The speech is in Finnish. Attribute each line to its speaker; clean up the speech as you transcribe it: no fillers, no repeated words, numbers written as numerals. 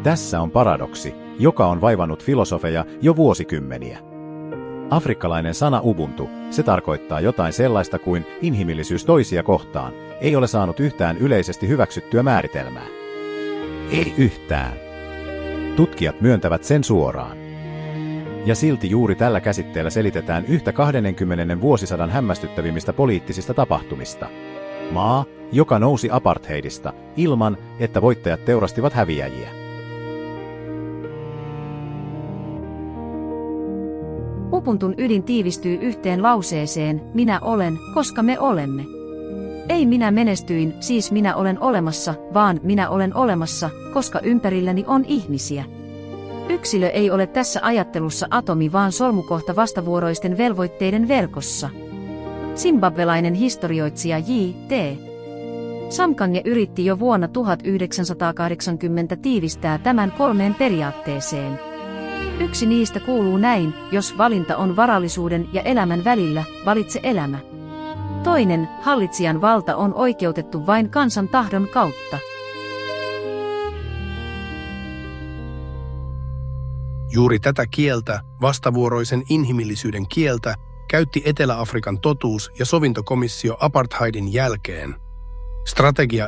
Speaker 1: Tässä on paradoksi, joka on vaivannut filosofeja jo vuosikymmeniä. Afrikkalainen sana ubuntu, se tarkoittaa jotain sellaista kuin inhimillisyys toisia kohtaan, ei ole saanut yhtään yleisesti hyväksyttyä määritelmää. Ei yhtään. Tutkijat myöntävät sen suoraan. Ja silti juuri tällä käsitteellä selitetään yhtä 20. vuosisadan hämmästyttävimmistä poliittisista tapahtumista. Maa, joka nousi apartheidista ilman, että voittajat teurastivat häviäjiä.
Speaker 2: Ubuntun ydin tiivistyy yhteen lauseeseen, minä olen, koska me olemme. Ei minä menestyin, siis minä olen olemassa, vaan minä olen olemassa, koska ympärilläni on ihmisiä. Yksilö ei ole tässä ajattelussa atomi, vaan solmukohta vastavuoroisten velvoitteiden verkossa. Zimbabwelainen historioitsija J.T. Samkange yritti jo vuonna 1980 tiivistää tämän 3 periaatteeseen. Yksi niistä kuuluu näin: jos valinta on varallisuuden ja elämän välillä, valitse elämä. Toinen, hallitsijan valta on oikeutettu vain kansan tahdon kautta.
Speaker 3: Juuri tätä kieltä, vastavuoroisen inhimillisyyden kieltä, käytti Etelä-Afrikan totuus- ja sovintokomissio apartheidin jälkeen. Strategia